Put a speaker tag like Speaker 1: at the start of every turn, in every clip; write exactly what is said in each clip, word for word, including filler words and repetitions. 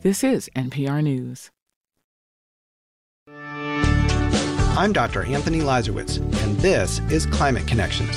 Speaker 1: This is N P R News.
Speaker 2: I'm Doctor Anthony Lazarowitz, and this is Climate Connections.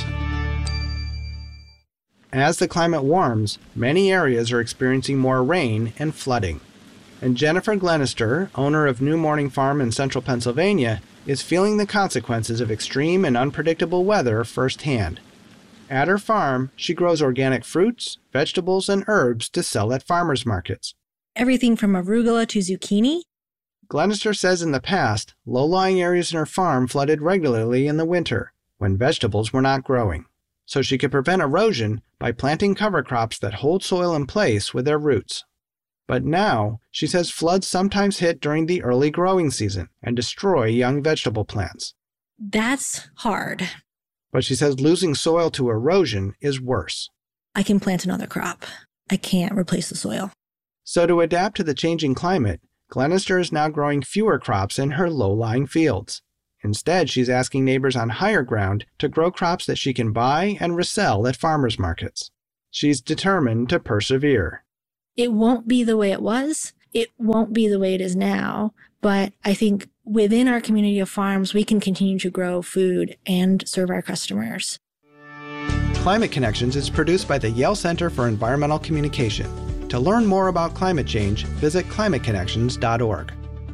Speaker 2: As the climate warms, many areas are experiencing more rain and flooding. And Jennifer Glenister, owner of New Morning Farm in central Pennsylvania, is feeling the consequences of extreme and unpredictable weather firsthand. At her farm, she grows organic fruits, vegetables, and herbs to sell at farmers markets.
Speaker 3: Everything from arugula to zucchini.
Speaker 2: Glenister says in the past, low-lying areas in her farm flooded regularly in the winter, when vegetables were not growing. So she could prevent erosion by planting cover crops that hold soil in place with their roots. But now, she says floods sometimes hit during the early growing season and destroy young vegetable plants.
Speaker 3: That's hard.
Speaker 2: But she says losing soil to erosion is worse.
Speaker 3: I can plant another crop. I can't replace the soil.
Speaker 2: So to adapt to the changing climate, Glenister is now growing fewer crops in her low-lying fields. Instead, she's asking neighbors on higher ground to grow crops that she can buy and resell at farmers markets. She's determined to persevere.
Speaker 3: It won't be the way it was. It won't be the way it is now. But I think within our community of farms, we can continue to grow food and serve our customers.
Speaker 2: Climate Connections is produced by the Yale Center for Environmental Communication. To learn more about climate change, visit climate connections dot org.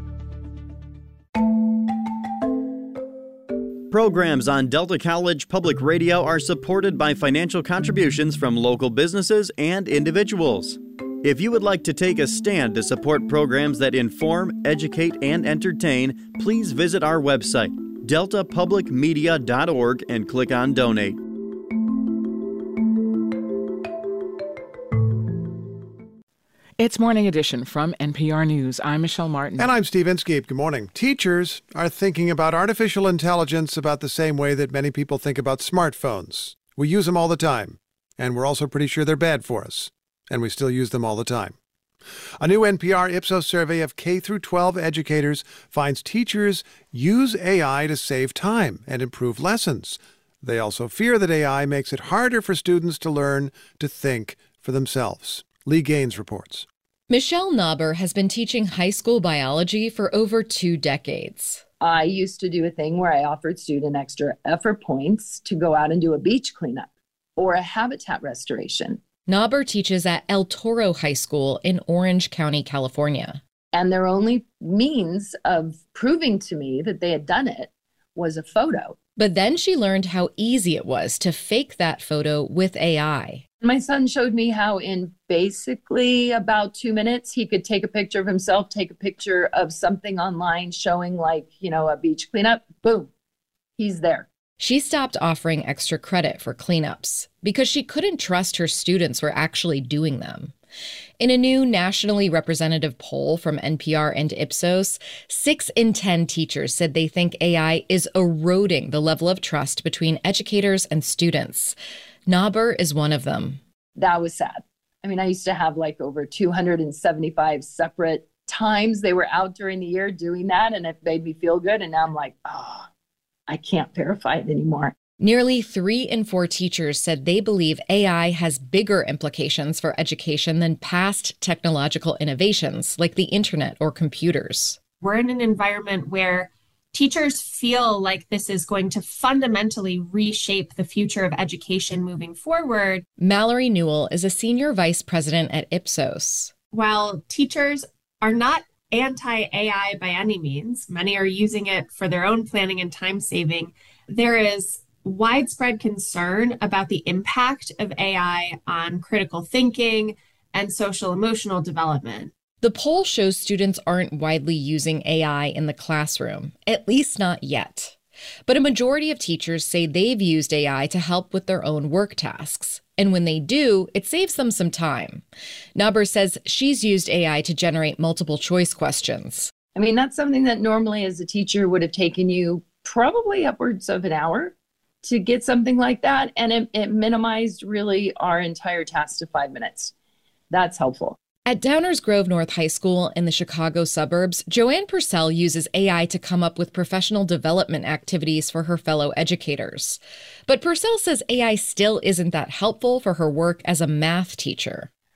Speaker 4: Programs on Delta College Public Radio are supported by financial contributions from local businesses and individuals. If you would like to take a stand to support programs that inform, educate, and entertain, please visit our website, delta public media dot org, and click on Donate.
Speaker 1: It's Morning Edition from N P R News. I'm Michelle Martin.
Speaker 5: And I'm Steve Inskeep. Good morning. Teachers are thinking about artificial intelligence about the same way that many people think about smartphones. We use them all the time, and we're also pretty sure they're bad for us, and we still use them all the time. A new N P R Ipsos survey of K through twelve educators finds teachers use A I to save time and improve lessons. They also fear that A I makes it harder for students to learn to think for themselves. Lee Gaines reports.
Speaker 6: Michelle Knauber has been teaching high school biology for over two decades.
Speaker 7: I used to do a thing where I offered student extra effort points to go out and do a beach cleanup or a habitat restoration.
Speaker 6: Knauber teaches at El Toro High School in Orange County, California.
Speaker 7: And their only means of proving to me that they had done it was a photo.
Speaker 6: But then she learned how easy it was to fake that photo with A I.
Speaker 7: My son showed me how in basically about two minutes, he could take a picture of himself, take a picture of something online showing like, you know, a beach cleanup. Boom, he's there.
Speaker 6: She stopped offering extra credit for cleanups because she couldn't trust her students were actually doing them. In a new nationally representative poll from N P R and Ipsos, six in ten teachers said they think A I is eroding the level of trust between educators and students. Knauber is one of them.
Speaker 7: That was sad. I mean, I used to have like over two hundred seventy-five separate times they were out during the year doing that, and it made me feel good. And now I'm like, oh, I can't verify it anymore.
Speaker 6: Nearly three in four teachers said they believe A I has bigger implications for education than past technological innovations like the internet or computers.
Speaker 8: We're in an environment where teachers feel like this is going to fundamentally reshape the future of education moving forward.
Speaker 6: Mallory Newell is a senior vice president at Ipsos.
Speaker 8: While teachers are not anti-A I by any means, many are using it for their own planning and time saving, there is widespread concern about the impact of A I on critical thinking and social emotional development.
Speaker 6: The poll shows students aren't widely using A I in the classroom, at least not yet. But a majority of teachers say they've used A I to help with their own work tasks. And when they do, it saves them some time. Knauber says she's used A I to generate multiple choice questions.
Speaker 7: I mean, that's something that normally as a teacher would have taken you probably upwards of an hour to get something like that. And it, it minimized really our entire task to five minutes. That's helpful.
Speaker 6: At Downers Grove North High School in the Chicago suburbs, Joanne Purcell uses A I to come up with professional development activities for her fellow educators. But Purcell says A I still isn't that helpful for her work as a math teacher.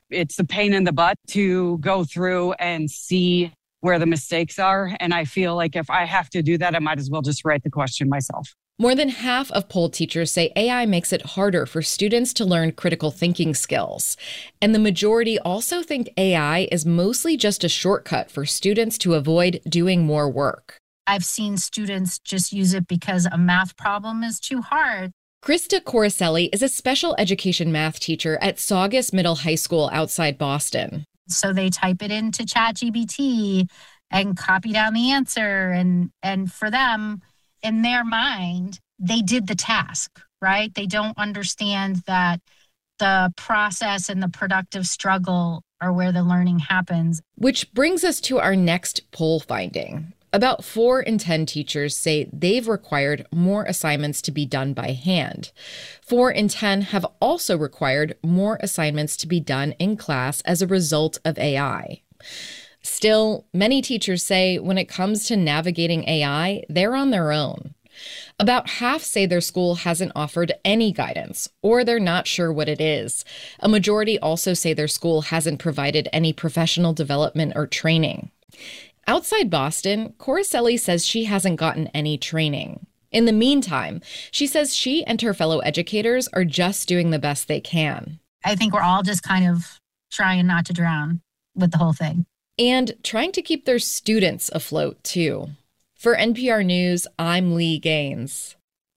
Speaker 9: It's a pain in the butt to go through and see where the mistakes are. And I feel like if I have to do that, I might as well just write the question myself.
Speaker 6: More than half of polled teachers say A I makes it harder for students to learn critical thinking skills. And the majority also think A I is mostly just a shortcut for students to avoid doing more work.
Speaker 10: I've seen students just use it because a math problem is too hard.
Speaker 6: Krista Coricelli is a special education math teacher at Saugus Middle High School outside Boston.
Speaker 10: So they type it into ChatGPT and copy down the answer. And, and for them, in their mind, they did the task, right? They don't understand that the process and the productive struggle are where the learning happens.
Speaker 6: Which brings us to our next poll finding. About four in ten teachers say they've required more assignments to be done by hand. Four in ten have also required more assignments to be done in class as a result of A I. Still, many teachers say when it comes to navigating A I, they're on their own. About half say their school hasn't offered any guidance, or they're not sure what it is. A majority also say their school hasn't provided any professional development or training. Outside Boston, Coricelli says she hasn't gotten any training. In the meantime, she says she and her fellow educators are just doing the best they can.
Speaker 10: I think we're all just kind of trying not to drown with the whole thing.
Speaker 6: And trying to keep their students afloat, too. For N P R News, I'm Lee Gaines.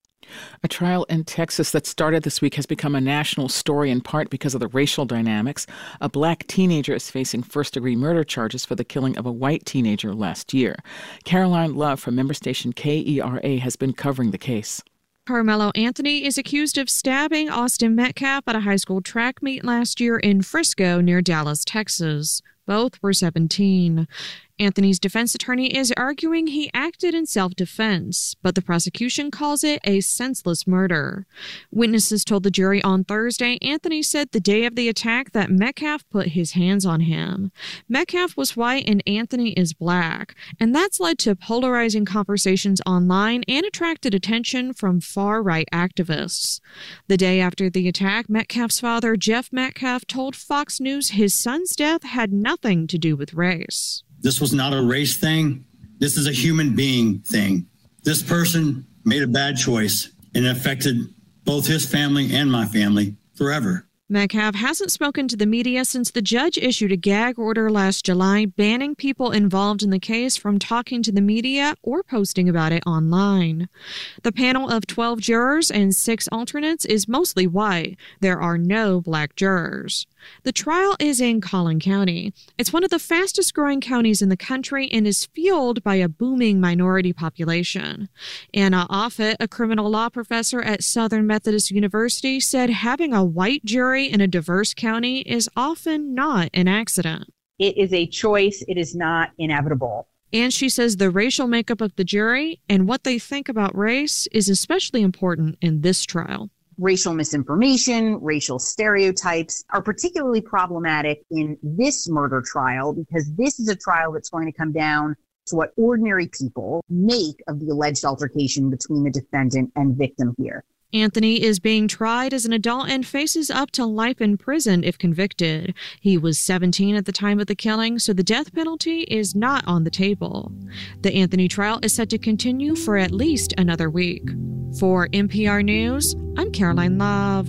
Speaker 1: A trial in Texas that started this week has become a national story in part because of the racial dynamics. A black teenager is facing first-degree murder charges for the killing of a white teenager last year. Caroline Love from member station K E R A has been covering the case.
Speaker 11: Carmelo Anthony is accused of stabbing Austin Metcalf at a high school track meet last year in Frisco near Dallas, Texas. Both were seventeen. Anthony's defense attorney is arguing he acted in self-defense, but the prosecution calls it a senseless murder. Witnesses told the jury on Thursday Anthony said the day of the attack that Metcalf put his hands on him. Metcalf was white and Anthony is black, and that's led to polarizing conversations online and attracted attention from far-right activists. The day after the attack, Metcalf's father, Jeff Metcalf, told Fox News his son's death had nothing to do with race.
Speaker 12: This was not a race thing. This is a human being thing. This person made a bad choice and it affected both his family and my family forever.
Speaker 11: Metcalf hasn't spoken to the media since the judge issued a gag order last July banning people involved in the case from talking to the media or posting about it online. The panel of twelve jurors and six alternates is mostly white. There are no black jurors. The trial is in Collin County. It's one of the fastest growing counties in the country and is fueled by a booming minority population. Anna Offit, a criminal law professor at Southern Methodist University, said having a white jury in a diverse county is often not an accident.
Speaker 13: It is a choice. It is not inevitable.
Speaker 11: And she says the racial makeup of the jury and what they think about race is especially important in this trial.
Speaker 13: Racial misinformation, racial stereotypes are particularly problematic in this murder trial because this is a trial that's going to come down to what ordinary people make of the alleged altercation between the defendant and victim here.
Speaker 11: Anthony is being tried as an adult and faces up to life in prison if convicted. He was seventeen at the time of the killing, so the death penalty is not on the table. The Anthony trial is set to continue for at least another week. For N P R News, I'm Caroline Love.